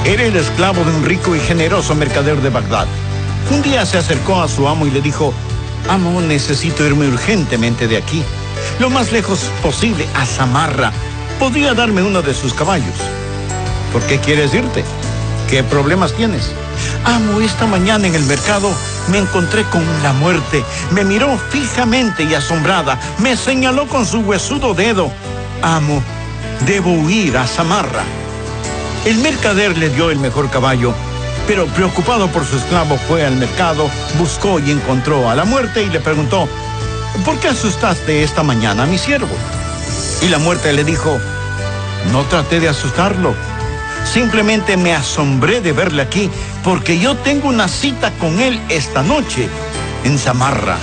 Era el esclavo de un rico y generoso mercader de Bagdad. Un día se acercó a su amo y le dijo: amo, necesito irme urgentemente de aquí, lo más lejos posible, a Samarra. ¿Podría darme uno de sus caballos? ¿Por qué quieres irte? ¿Qué problemas tienes? Amo, esta mañana en el mercado me encontré con la muerte. Me miró fijamente y asombrada. Me señaló con su huesudo dedo. Amo, debo huir a Samarra. El mercader le dio el mejor caballo, pero preocupado por su esclavo fue al mercado, buscó y encontró a la muerte y le preguntó: ¿por qué asustaste esta mañana a mi siervo? Y la muerte le dijo: no traté de asustarlo. Simplemente me asombré de verle aquí, porque yo tengo una cita con él esta noche en Samarra.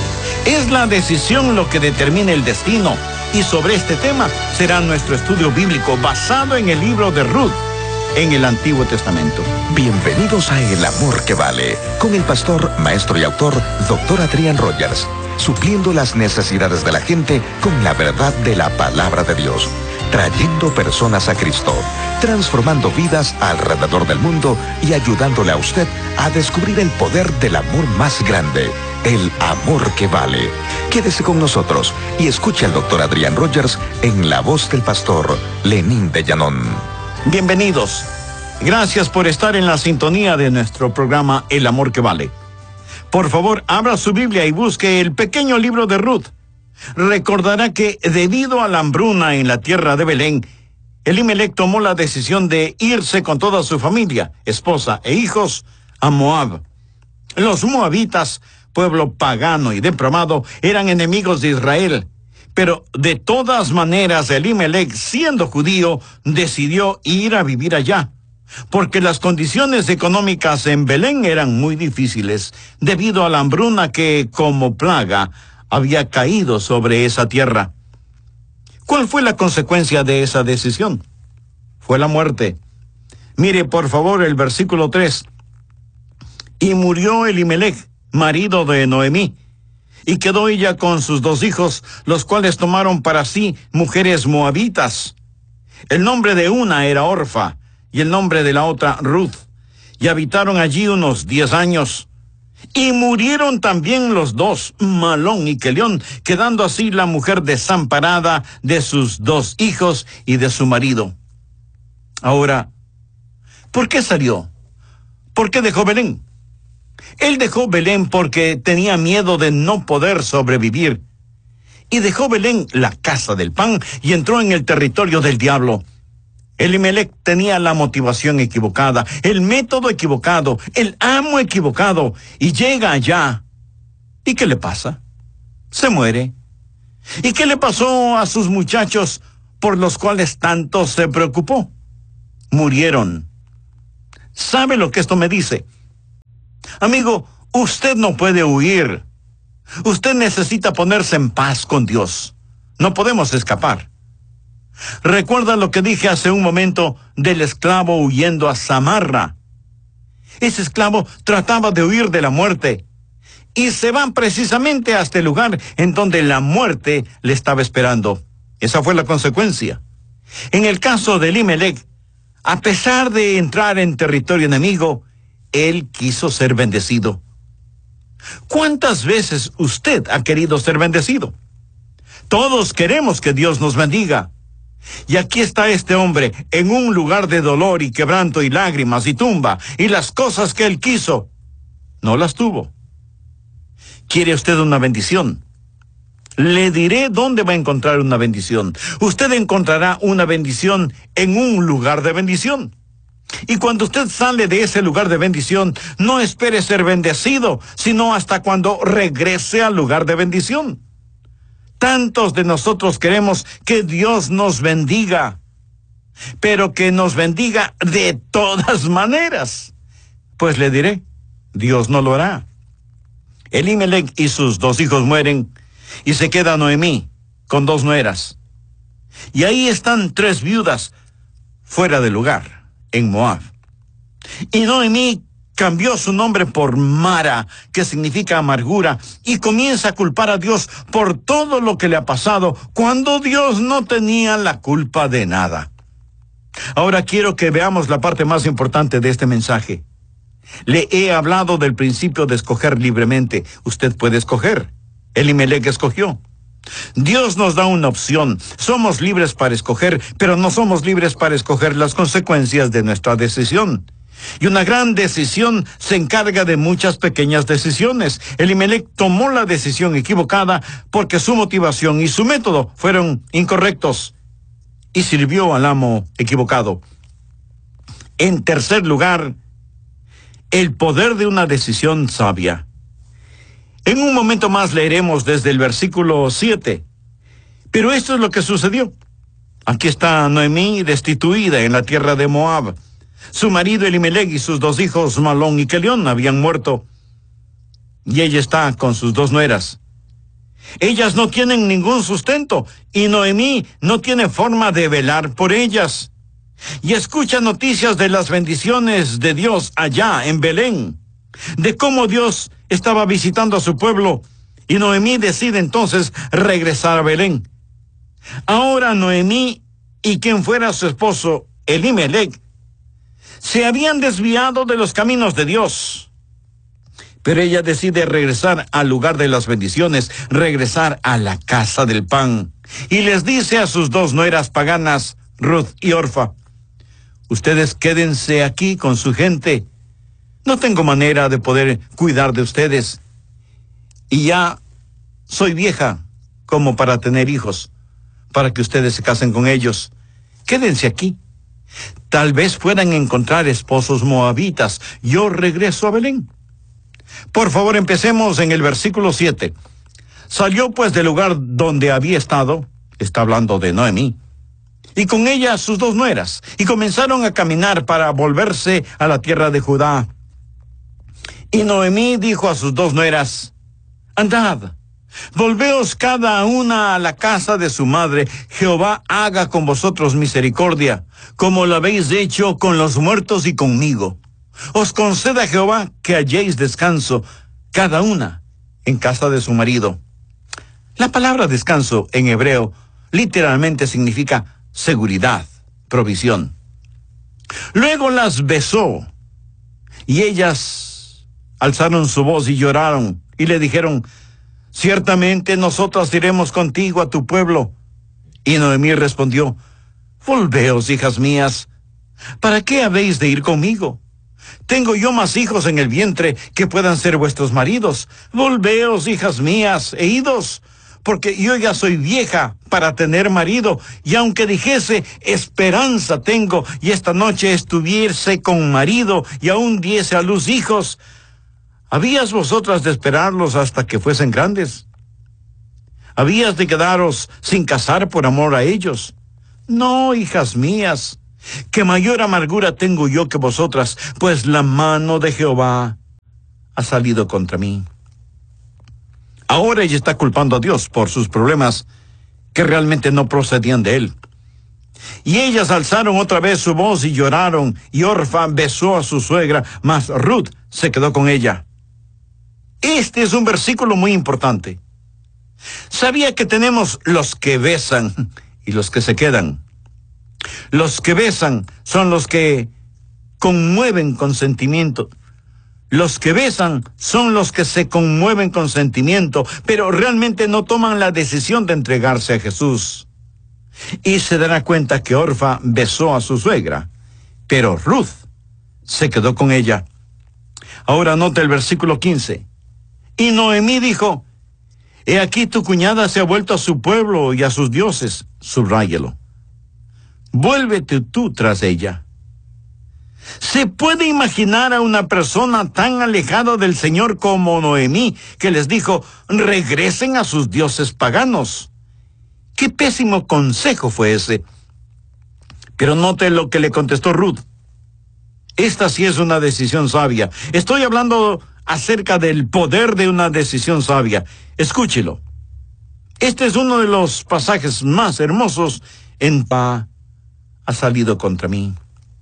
Es la decisión lo que determina el destino, y sobre este tema será nuestro estudio bíblico basado en el libro de Ruth, en el Antiguo Testamento. Bienvenidos a El Amor que Vale, con el pastor, maestro y autor, Dr. Adrián Rogers, supliendo las necesidades de la gente con la verdad de la palabra de Dios, trayendo personas a Cristo, transformando vidas alrededor del mundo y ayudándole a usted a descubrir el poder del amor más grande, el amor que vale. Quédese con nosotros y escuche al Dr. Adrián Rogers en la voz del pastor Lenín de Llanón. Bienvenidos. Gracias por estar en la sintonía de nuestro programa El Amor que Vale. Por favor, abra su Biblia y busque el pequeño libro de Ruth. Recordará que debido a la hambruna en la tierra de Belén, Elimelec tomó la decisión de irse con toda su familia, esposa e hijos, a Moab. Los moabitas, pueblo pagano y depravado, eran enemigos de Israel. Pero de todas maneras, Elimelec, siendo judío, decidió ir a vivir allá, porque las condiciones económicas en Belén eran muy difíciles, debido a la hambruna que, como plaga, había caído sobre esa tierra. ¿Cuál fue la consecuencia de esa decisión? Fue la muerte. Mire, por favor, el versículo 3. Y murió Elimelec, marido de Noemí, y quedó ella con sus 2 hijos, los cuales tomaron para sí mujeres moabitas. El nombre de una era Orfa, y el nombre de la otra Ruth, y habitaron allí unos 10 años. Y murieron también los 2, Malón y Quelión, quedando así la mujer desamparada de sus 2 hijos y de su marido. Ahora, ¿por qué salió? ¿Por qué dejó Belén? Él dejó Belén porque tenía miedo de no poder sobrevivir. Y dejó Belén, la casa del pan, y entró en el territorio del diablo. Elimelec tenía la motivación equivocada, el método equivocado, el amo equivocado, y llega allá. ¿Y qué le pasa? Se muere. ¿Y qué le pasó a sus muchachos por los cuales tanto se preocupó? Murieron. ¿Sabe lo que esto me dice? Amigo, usted no puede huir. Usted necesita ponerse en paz con Dios. No podemos escapar. ¿Recuerda lo que dije hace un momento del esclavo huyendo a Samarra? Ese esclavo trataba de huir de la muerte y se van precisamente hasta el lugar en donde la muerte le estaba esperando. Esa fue la consecuencia. En el caso de Elimelec, a pesar de entrar en territorio enemigo, él quiso ser bendecido. ¿Cuántas veces usted ha querido ser bendecido? Todos queremos que Dios nos bendiga. Y aquí está este hombre en un lugar de dolor y quebranto y lágrimas y tumba, y las cosas que él quiso, no las tuvo. ¿Quiere usted una bendición? Le diré dónde va a encontrar una bendición. Usted encontrará una bendición en un lugar de bendición. Y cuando usted sale de ese lugar de bendición, no espere ser bendecido, sino hasta cuando regrese al lugar de bendición. Tantos de nosotros queremos que Dios nos bendiga, pero que nos bendiga de todas maneras. Pues le diré, Dios no lo hará. Elimelec y sus 2 hijos mueren, y se queda Noemí con 2 nueras. Y ahí están 3 viudas fuera de lugar, en Moab. Y Noemí cambió su nombre por Mara, que significa amargura, y comienza a culpar a Dios por todo lo que le ha pasado, cuando Dios no tenía la culpa de nada. Ahora quiero que veamos la parte más importante de este mensaje. Le he hablado del principio de escoger libremente. Usted puede escoger. Elimelec escogió. Dios nos da una opción. Somos libres para escoger, pero no somos libres para escoger las consecuencias de nuestra decisión. Y una gran decisión se encarga de muchas pequeñas decisiones. Elimelec tomó la decisión equivocada porque su motivación y su método fueron incorrectos y sirvió al amo equivocado. En tercer lugar, el poder de una decisión sabia. En un momento más leeremos desde el versículo 7. Pero esto es lo que sucedió. Aquí está Noemí destituida en la tierra de Moab. Su marido Elimelec y sus 2 hijos Malón y Kelión habían muerto. Y ella está con sus 2 nueras. Ellas no tienen ningún sustento y Noemí no tiene forma de velar por ellas. Y escucha noticias de las bendiciones de Dios allá en Belén, de cómo Dios estaba visitando a su pueblo, y Noemí decide entonces regresar a Belén. Ahora Noemí y quien fuera su esposo, Elimelec, se habían desviado de los caminos de Dios. Pero ella decide regresar al lugar de las bendiciones, regresar a la casa del pan. Y les dice a sus 2 nueras paganas, Ruth y Orfa: ustedes quédense aquí con su gente. No tengo manera de poder cuidar de ustedes. Y ya soy vieja como para tener hijos, para que ustedes se casen con ellos. Quédense aquí. Tal vez puedan encontrar esposos moabitas. Yo regreso a Belén. Por favor, empecemos en el versículo 7. Salió pues del lugar donde había estado, está hablando de Noemí, y con ella sus 2 nueras, y comenzaron a caminar para volverse a la tierra de Judá. Y Noemí dijo a sus 2 nueras: andad, volveos cada una a la casa de su madre. Jehová haga con vosotros misericordia, como lo habéis hecho con los muertos y conmigo. Os conceda Jehová que halléis descanso, cada una en casa de su marido. La palabra descanso en hebreo literalmente significa seguridad, provisión. Luego las besó, y ellas alzaron su voz y lloraron, y le dijeron: ciertamente nosotras iremos contigo a tu pueblo. Y Noemí respondió: volveos, hijas mías, ¿para qué habéis de ir conmigo? Tengo yo más hijos en el vientre que puedan ser vuestros maridos. Volveos, hijas mías, e idos, porque yo ya soy vieja para tener marido, y aunque dijese esperanza tengo, y esta noche estuviese con marido, y aún diese a luz hijos, ¿habías vosotras de esperarlos hasta que fuesen grandes? ¿Habías de quedaros sin casar por amor a ellos? No, hijas mías, que mayor amargura tengo yo que vosotras, pues la mano de Jehová ha salido contra mí. Ahora ella está culpando a Dios por sus problemas que realmente no procedían de él. Y ellas alzaron otra vez su voz y lloraron, y Orfa besó a su suegra, mas Ruth se quedó con ella. Este es un versículo muy importante. Sabía que tenemos los que besan y los que se quedan. Los que besan son los que conmueven con sentimiento. Los que besan son los que se conmueven con sentimiento, pero realmente no toman la decisión de entregarse a Jesús. Y se dará cuenta que Orfa besó a su suegra, pero Ruth se quedó con ella. Ahora nota el versículo 15. Y Noemí dijo: he aquí tu cuñada se ha vuelto a su pueblo y a sus dioses. Subráyelo. Vuélvete tú tras ella. ¿Se puede imaginar a una persona tan alejada del Señor como Noemí, que les dijo: regresen a sus dioses paganos? ¡Qué pésimo consejo fue ese! Pero note lo que le contestó Ruth. Esta sí es una decisión sabia. Estoy hablando acerca del poder de una decisión sabia. Escúchelo. Este es uno de los pasajes más hermosos en Pa ha salido contra mí.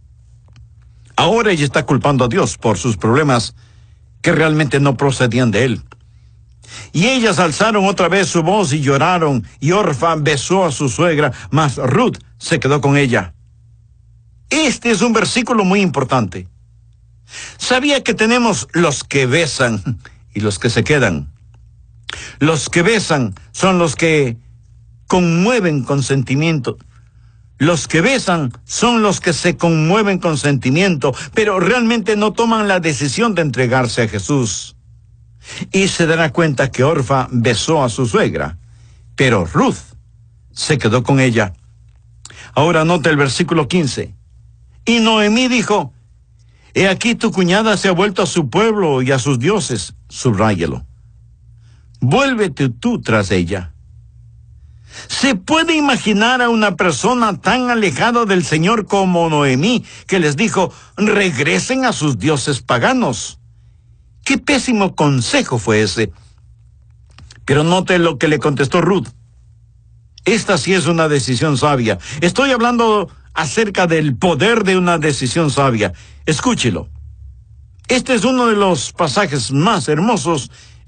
Ahora ella está culpando a Dios por sus problemas que realmente no procedían de él. Y ellas alzaron otra vez su voz y lloraron, y Orfa besó a su suegra, mas Ruth se quedó con ella. Este es un versículo muy importante. ¿Sabía que tenemos los que besan y los que se quedan? Los que besan son los que conmueven con sentimiento. Los que besan son los que se conmueven con sentimiento, pero realmente no toman la decisión de entregarse a Jesús. Y se dará cuenta que Orfa besó a su suegra, pero Ruth se quedó con ella. Ahora nota el versículo 15. Y Noemí dijo: he aquí tu cuñada se ha vuelto a su pueblo y a sus dioses. Subráyelo. Vuélvete tú tras ella. ¿Se puede imaginar a una persona tan alejada del Señor como Noemí, que les dijo: regresen a sus dioses paganos? ¡Qué pésimo consejo fue ese! Pero note lo que le contestó Ruth. Esta sí es una decisión sabia. Estoy hablando acerca del poder de una decisión sabia. Escúchelo. Este es uno de los pasajes más hermosos